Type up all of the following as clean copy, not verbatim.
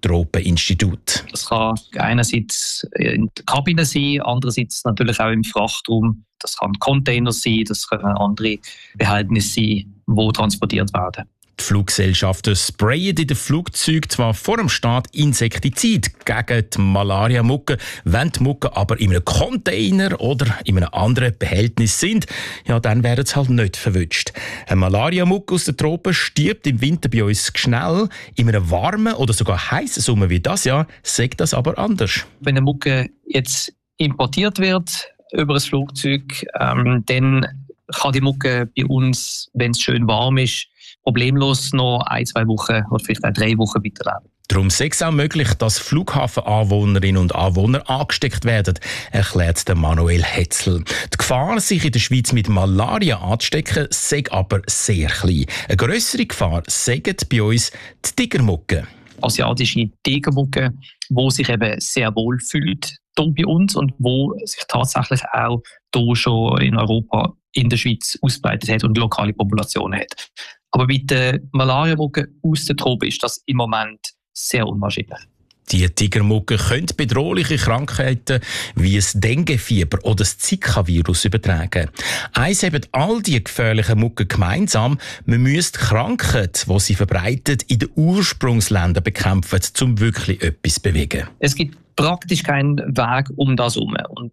Tropeninstitut. Das kann einerseits in der Kabine sein, andererseits natürlich auch im Frachtraum. Das kann Container sein, das können andere Behältnisse sein, die transportiert werden. Die Fluggesellschaften sprayen in den Flugzeugen zwar vor dem Start Insektizid gegen die Malaria-Mucke, wenn die Mucken aber in einem Container oder in einem anderen Behältnis sind, ja, dann werden sie halt nicht verwünscht. Eine Malaria-Mucke aus den Tropen stirbt im Winter bei uns schnell. In einem warmen oder sogar heißen Sommer wie das Jahr sagt das aber anders. Wenn eine Mucke jetzt importiert wird über ein Flugzeug, dann kann die Mucke bei uns, wenn es schön warm ist, problemlos noch 1-2 Wochen oder vielleicht auch 3 Wochen weiterleben. Darum sei es auch möglich, dass Flughafenanwohnerinnen und Anwohner angesteckt werden, erklärt der Manuel Hetzel. Die Gefahr, sich in der Schweiz mit Malaria anzustecken, sei aber sehr klein. Eine grössere Gefahr sagen bei uns die Tigermucke. Asiatische Tigermucke, die sich eben sehr wohl fühlt hier bei uns und wo sich tatsächlich auch hier schon in Europa, in der Schweiz ausgebreitet hat und lokale Populationen hat. Aber bei der Malaria-Mucke aus der Tropen ist das im Moment sehr unwahrscheinlich. Die Tigermucke können bedrohliche Krankheiten wie das Denguefieber oder das Zika-Virus übertragen. Eins haben all die gefährlichen Mucken gemeinsam: man müsste die Krankheit, die sie verbreitet, in den Ursprungsländern bekämpfen, um wirklich etwas zu bewegen. Es gibt praktisch keinen Weg um das herum. Und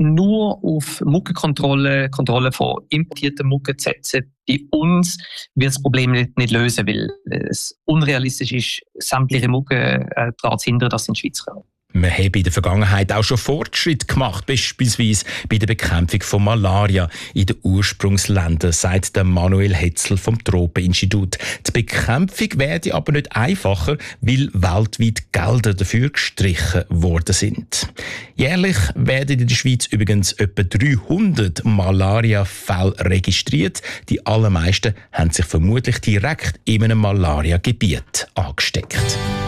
nur auf Muckenkontrolle, Kontrolle von importierten Mucken zu setzen, bei uns wird das Problem nicht lösen, weil es unrealistisch ist, sämtliche Mucken daran zu hindern, dass sie in die Schweiz kommen. Man hat in der Vergangenheit auch schon Fortschritte gemacht, beispielsweise bei der Bekämpfung von Malaria in den Ursprungsländern, sagt der Manuel Hetzel vom Tropeninstitut. Die Bekämpfung werde aber nicht einfacher, weil weltweit Gelder dafür gestrichen worden sind. Jährlich werden in der Schweiz übrigens etwa 300 Malaria-Fälle registriert. Die allermeisten haben sich vermutlich direkt in einem Malaria-Gebiet angesteckt.